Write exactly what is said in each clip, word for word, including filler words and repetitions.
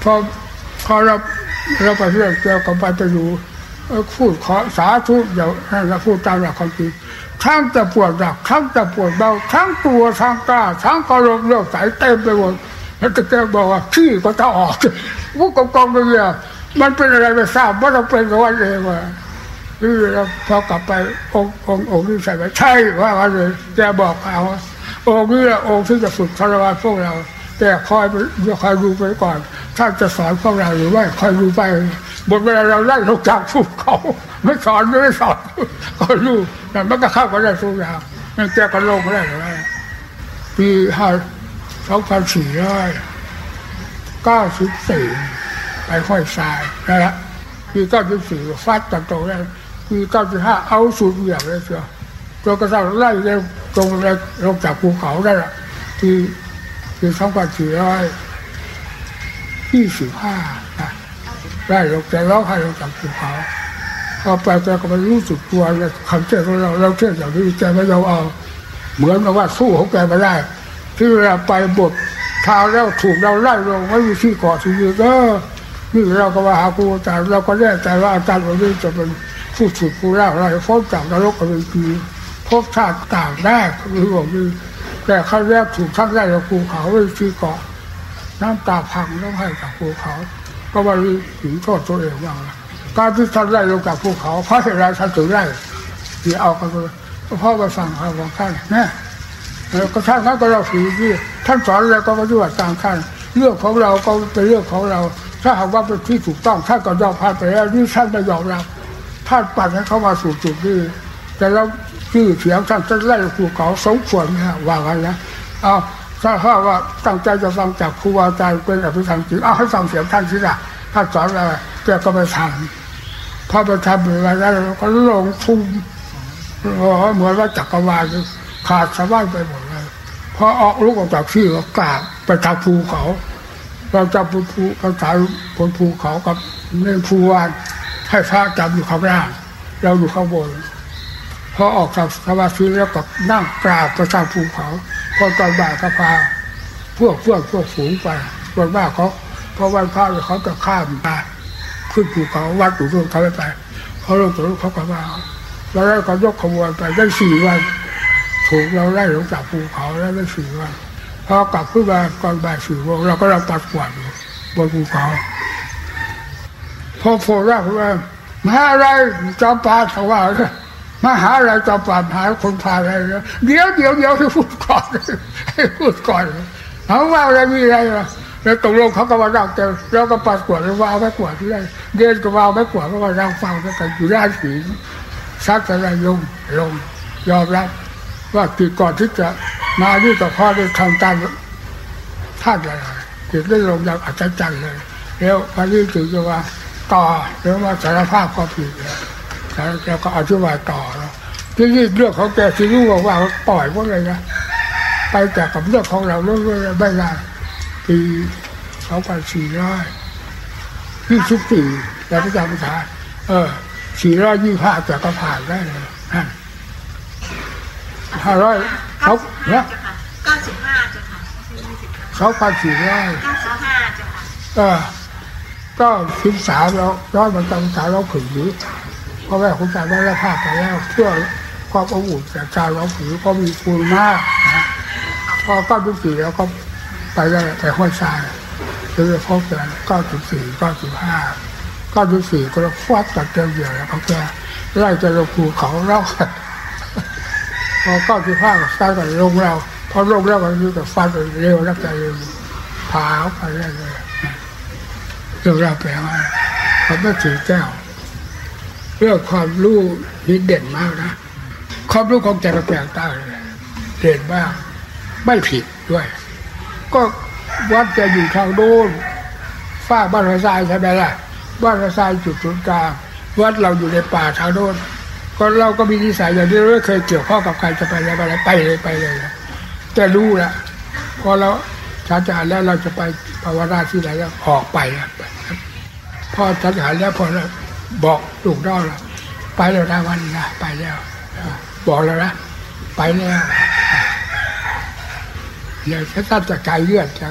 พอพอเราเราไปเรื่องเกี่ยวกับไปไปดูพูดขอสาธุเดี๋ยวเราพูดตามหลักความจริงทั้งจะปวดหนักทั้งจะปวดเบาทั้งตัวทั้งกล้าทั้งกระโหลกเลือดใสเต็มไปหมดแล้วแกบอกว่าขี้ก็จะออกวุ้งกองไปเนี่ยมันเป็นอะไรไม่ทราบว่าเราเป็นวันเองว่านี่เราพอกลับไปองค์องค์องค์ที่ใส่ไว้ใช่ว่าอะไรแกบอกเอาองค์นี้แหละองค์ที่จะฝึกคารวะพวกเราแต่คอยไปคอยดูไปก่อนถ้าจะสอนพวกเราหรือว่าคอยดูไปบนเวลาเราไล่ลงจากภูเขาไม่สอนไม่สอนก็รู้แต่มันก็เข้าไปได้ทุกอย่างนั่นแกก็ลงไม่ได้เลยปีห้าสองพันสี่ร้อยเก้าสิบสี่ไปค่อยทรายนั่นแหละปีเก้าสิบสี่ฟัดจากตรงนั้นปีเก้าสิบห้าเอาสูตรอย่างเลยเชียวจนกระทั่งไล่เลยตรงเลยลงจากภูเขาได้ละที่ปีสองพันสี่ร้อยยี่สิบห้าได้ลงแต่ร้องไห้ลงจากภูเขาพอไปแกก็ไม่รู้สึกตัวเลยคำเชื่อของเราเราเชื่ออย่างนี้แกไม่ยอมเอาเหมือนกับว่าสู้ของแกไม่ได้ที่เราไปบททางแล้วถูกเราไล่ลงไม่มีที่เกาะที่ยืนก็นี่เราก็มาหาครูอาจารย์เราก็แน่ใจว่าอาจารย์คนนี้จะเป็นผู้ถูกผู้เล่าอะไรพ้นจากนรกกันเป็นปีพบชาติต่างได้คือบอกนี่แต่ขั้นแรกถูกท่านไล่ลงภูเขาไม่มีที่เกาะน้ำตาพังต้องให้จากภูเขาก็มาถึงโทษตัวเองบ้างละการที่ท่านไล่ลงจากภูเขาเพราะเหตุไรท่านถึงไล่ที่เอากันเลยเพราะไปฟังคำของท่านนะแล้วก็ท่านนั้นก็เราถือที่ท่านสอนอะไรก็ปฏิบัติตามท่านเรื่องของเราก็เป็นเรื่องของเราถ้าหากว่าเป็นที่ถูกต้องท่านก็ยอมผ่านไปแล้วนี่ท่านไม่ยอมรับท่านปั่นให้เขามาสู่จุดนี้แต่แล้วชื่อเสียงท่านจะไล่ภูเขาสมควรนะว่ากันนะเอาถ้าถ้าว่าตั้งใจจะฟังจากครูอาจารย์เป็นอภิธรรมจริงเอาให้ฟังเสียงท่านสิล่ะท่านสอนอะไรแกก็ไปทำพอไปทำอะไรแล้วก็ลงทุ่มเหมือนว่าจักรวาลขาดสะบั้นไปหมดเลยพอออกลุกออกจากที่ก็กราบไปทางภูเขาเราจับบนภูเราถ่ายบนภูเขากับเล่นภูวานให้พระจับอยู่ข้างล่างเราอยู่ข้างบนพอออกจากสมาธิแล้วก็นั่งกราบไปทางภูเขาพอตอนบ่ายก็พาพวกพวกพวกฝูงไปส่วนมากเขาเพราะวันพระเขาจะข้ามไปขึ้นภูเขาวัดอยู่ตรงเขาไปเขาลงจากเขาก็มาแล้วก็ยกขบวนไปได้สี่วันถูกเราไล่ลงจากภูเขาแล้วได้สี่วันพอกลับขึ้นมาก่อนบ่ายสี่โมงเราก็เราปัดกวาดอยู่บนภูเขาพอโผล่ร่างขึ้นมามาอะไรจอมปลาเขาว่ามาหาอะไรจอมปลาหาคนพาอะไรเดี๋ยวเดี๋ยวเดี๋ยวให้พูดก่อนให้พูดก่อนเขาว่าอะไรมีอะไรแล้วตกลงเขาก็มาดักแต่แล้วก็ปัดกวาดแล้วว่าเอาไม้กวาดที่ไรเดินก็ว่าเอาไม้กวาดก็มาดังฟังกันอยู่ด้านศีลซักอะไรลงลงยอมรับว่าติดก่อนที่จะมาที่ต่อพ่อได้ทำตามท่านอะไรติดได้ลงอย่างอัศจรรย์เลยแล้วพอนี้ถึงจะว่าต่อหรือว่าสารภาพก็ผิดแล้วก็อธิบายต่อแล้วที่นี่เรื่องของแกที่รู้ว่าว่าปล่อยพวกอะไรนะไปจากกับเรื่องของเราเรื่องไม่ได้ปีสองพันสี่ร้อยยี่สิบสี่แล้วพระเจ้าพิธาเออสี่ร้อยยี่ห้าแต่ก็ผ่านได้เลยห้าร้อยเขาเนี่ยเก้าสิบห้าจ้ะค่ะสองพันสี่ร้อยเก้าสิบห้าจ้ะค่ะเออก็สิบสามแล้วย้อนมันจำสายเราผืนนี้เพราะแม่คุณจารย์ได้รับภาพไปแล้วเพื่อความอบอุ่นแต่การเราผืนก็มีคุณมากนะพอเก้าสิบสี่แล้วก็ไปได้แต่ห้วยทรายจะได้พบกันเก้าสิบสี่เก้าสิบห้าเก้าสิบสี่ก็ฟาดตัดเดียวเดียวแล้วเขาแกไล่จะลงภูเขาเล่าพอเก้าสิบห้าสร้างกันลงแล้วพอลงแล้วมันมีแต่ฟันเร็วแล้วใจเร็วผาไปเรื่อยเลยเรื่องราวแปลว่าเขาไม่ถือแก้วเรื่องความรู้นี่เด่นมากนะความรู้ของใจกระแปลงใต้เด่นมากไม่ผิดด้วยก็วัดจะอยู่ทางโน้นฝ้าบ้านทรายใช่ไหมล่ะบ้านทรายจุดศูนย์กลางวัดเราอยู่ในป่าทางโน้นก็เราก็มีนิสัยอย่างนี้ไม่เคยเกี่ยวข้องกับใครจะไปอะไรอะไรไปเลยไปเลยแต่รู้ละพอเราฉันจะอ่านแล้วเราจะไปภาวนาที่ไหนแล้วออกไปพอฉันจะอ่านแล้วพอเราบอกลูกน้องเราไปแล้วนะวันนี้นะไปแล้วบอกแล้วนะไปแล้วเดี๋ยวฉันจะไกลเลือดจะข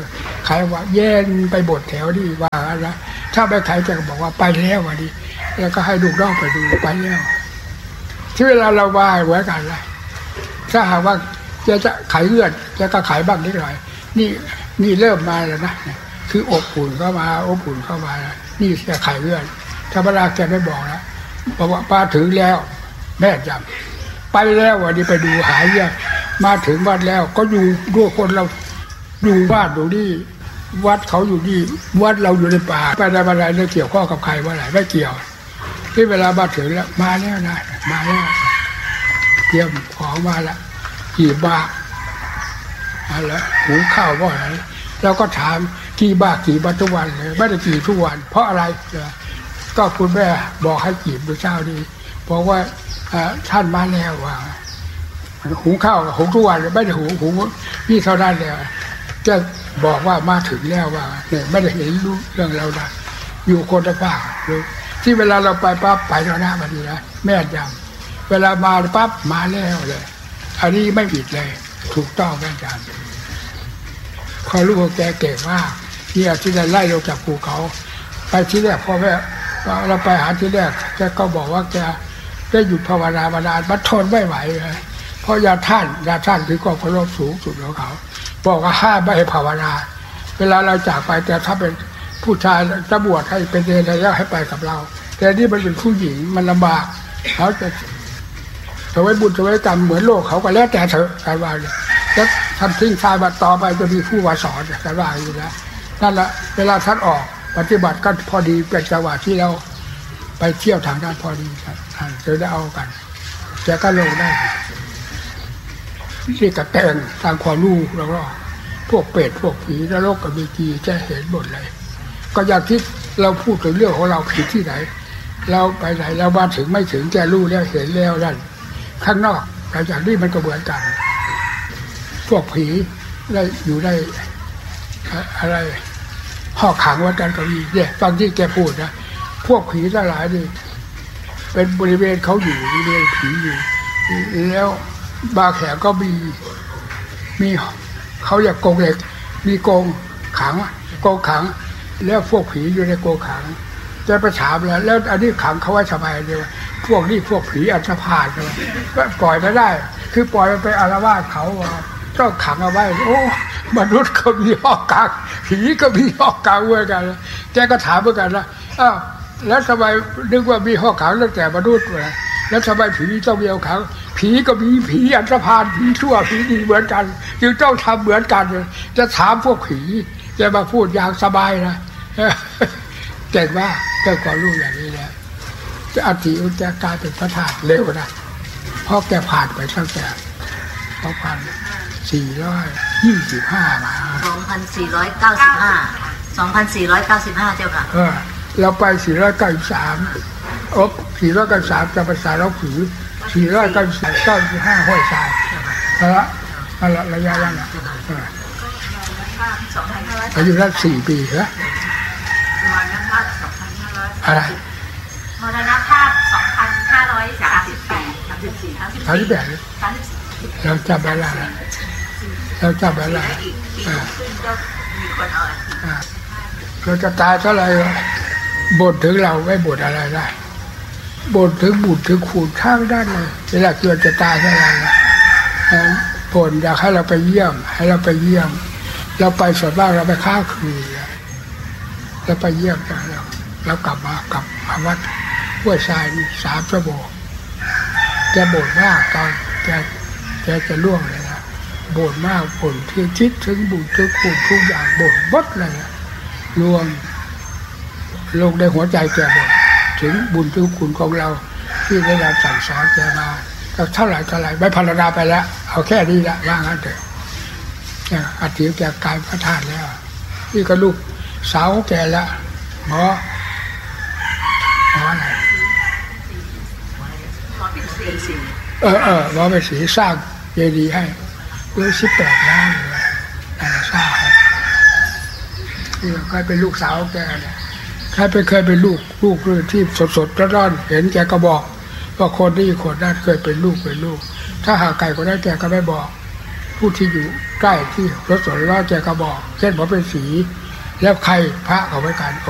ขว่าเย็นไปบทแถวดีว่าอะไรถ้าไปขายแกก็บอกว่าไปแล้ววันนี้แล้วก็ให้ลูกน้องไปดูไปแล้วที่เวลาเราว่าไว้กันเลยถ้าหากว่าจะจะขายเลือดจะก็ขายบ้างนิดหน่อยนี่นี่เริ่มมาแล้วนะคืออบอุ่นเข้ามาอบอุ่นเข้ามาแล้วนี่จะขายเลือดธรรมดาแกไม่บอกนะบอกว่าป้าถึงแล้วแม่จำไปแล้ววันนี้ไปดูหายเนี่ยมาถึงวัดแล้วก็อยู่ด้วยคนเราอยู่บ้านอยู่นี่วัดเขาอยู่นี่วัดเราอยู่ในป่าไปได้อะไรไม่เกี่ยวข้องกับใครว่าอะไรไม่เกี่ยวที่เวลามาถึงแล้วมาแล้วนะมาแล้วเตรียมของมาแล้วกี่บาทอะไรหุงข้าวว่าอะไรเราก็ถามกี่บาทกี่บาททุกวันเลยไม่ได้กี่ทุกวันเพราะอะไรก็คุณแม่บอกให้กี่พระเจ้าดีบอกว่าท่านมาแล้วว่าหุงข้าวหุงทุกวันไม่ได้หุงหุงนี่เท่านั้นเลยจะบอกว่ามาถึงแล้วว่าเนี่ยไม่ได้เห็นรู้เรื่องเราได้อยู่คนละภาคที่เวลาเราไปปั๊บไปแล้วนะวันนี้นะแม่ยำเวลามาปั๊บมาแล้วเลยอันนี้ไม่ผิดเลยถูกต้องแม่ยำพอลูกแกเก่งมากเนี่ยที่ได้ไล่ลงจากภูเขาไปที่แรกพ่อแม่เราไปหาที่แรกแกก็บอกว่าแกได้หยุดภาวนาบาดาลมันทนไม่ไหวเลยเพราะยาท่านยาท่านคือความเคารพสูงสุดของเขาบอกว่าห้ามไม่ให้ภาวนาเวลาเราจากไปแต่ถ้าเป็นผู้ชายจะบวชให้เป็นเดรัจฉานให้ไปกับเราแต่นี่มันเป็นผู้หญิงมันลำบากเขาจะถวายบุญถวายกรรมเหมือนโลกเขาก็แล้วแต่เถอะการว่าเนี่ยแล้วท่านทิ้งชายบัดต่อไปจะมีผู้มาสอนการว่าอยู่แล้วนั่นแหละเวลาท่านออกปฏิบัติก็พอดีเป็นจังหวะที่เราไปเที่ยวทางด้านพอดีครับจะได้เอากันแต่ก็ลงได้ที่กระแตงทางความรู้แล้วก็พวกเป็ดพวกผีนรกกับมีจีจะเห็นหมดเลยก็อย่างที่เราพูดถึงเรื่องของเราผีที่ไหนเราไปไหนเรามาถึงไม่ถึงแกรู้แล้วเห็นแล้วนั่นข้างนอกหลังจากนี้มันก็เหมือนกันพวกผีได้อยู่ได้อะไรห่อขังวัดกันก็มีเนี่ยตอนที่แกพูดนะพวกผีทั้งหลายนี่เป็นบริเวณเขาอยู่บริเวณผีอยู่แล้วบาแขกก็มีมีเขาอยากโกงเหล็กมีโกงขังโกงขังแล้วพวกผีอยู่ในโกงขังจะไปถามแล้วแล้วอันนี้ขังเขาไว้ทำไมเดียวพวกนี้พวกผีอันธพาลใช่ไหมปล่อยไม่ได้คือปล่อยมันไปอาละวาดเขาต้องขังเอาไว้โอ้มนุษย์ก็มีห้องกลางผีก็มีห้องกลางเหมือนกันแกก็ถามเหมือนกันนะอ้าวแล้วทำไมนึกว่ามีห้องขังตั้งแต่มนุษย์เลยแล้วทำไมผีต้องมีห้องขังผีก็มีผีอันธพาลผีชั่วผีดีเหมือนกันจึงต้องทำเหมือนกันจะถามพวกผีจะมาพูดอย่างสบายนะเก่งมากแก่ความรู้อย่างนี้แล้วจะอธิอุจจกลายเป็นพระธาตุเร็วนะเพราะแกผ่านไปตั้งแต่สองพันสี่ร้อยยี่สิบห้ามาสองพันสี่ร้อยเก้าสิบห้าสองพันสี่ร้อยเก้าสิบห้าเจ้าค่ะเออเราไปสี่ร้อยเก้าสิบสามอบสี่ร้อยเก้าสิบสามจะไปสารเราผือสี่ร้อยเก้าสิบเก้าสิบห้าห้อยทรายเอาละเอาละระยะนั้นอ่ะอายุได้สี่ปีเหรออะไรมรณภาพสองพันห้าร้อยสามสิบแปดสามสิบสี่สามสิบสี่สามสิบสี่เราจำได้ละเราจำได้ละเราจะตายเท่าไหร่บ่นถึงเราไม่บ่นอะไรได้บ่นถึงบุญถึงคุณข้างด้านเลยเวลาเกิดจะตายเท่าไหร่บ่นอยากให้เราไปเยี่ยมให้เราไปเยี่ยมเราไปส่วนมากเราไปค้าคืนเราไปเยี่ยมกันแล้วแล้วกลับมากลับมาวัดห้วยทรายนี่สามชั่วโมงแกบ่นมากตอนแกแกจะล่วงเลยนะบ่นมากบ่นที่คิดถึงบุญถึงคุณทุกอย่างบ่นบดเลยนะรวมลงในหัวใจแกบ่นถึงบุญถึงคุณของเราที่ได้รับสั่งสอนแกมาก็เท่าไหร่เท่าไหร่ไม่พรรณนาไปแล้วเอาแค่นี้ละว่างั้นเถอะอาทิตย์แกกลายพระธาตุแล้วนี่ก็ลูกสาวแกแล้วหมอหมออะไรเออเออหมอไปสีสร้างเจดีย์ให้ด้วยสิบแปดล้านเลยนั่นสร้างให้นี่ก็เป็นลูกสาวแกเนี่ยใครไปเคยเป็นลูกลูกที่สดๆร้อนๆเห็นแกก็บอกว่าคนนี้คนนั้นเคยเป็นลูกเป็นลูกถ้าหาไก่คนนั้นแกก็ไม่บอกผู้ที่อยู่ใกล้ที่รถสวนล้อแกก็บอกเช่นบอกเป็นสีแล้วใครพระเอาไว้กัน